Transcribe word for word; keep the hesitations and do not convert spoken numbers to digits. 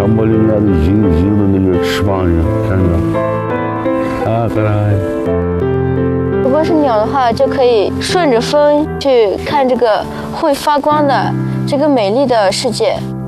漠里面的银银的那个翅膀一样，看着啊，可爱。 如果是鸟的话，就可以顺着风去看这个会发光的这个美丽的世界。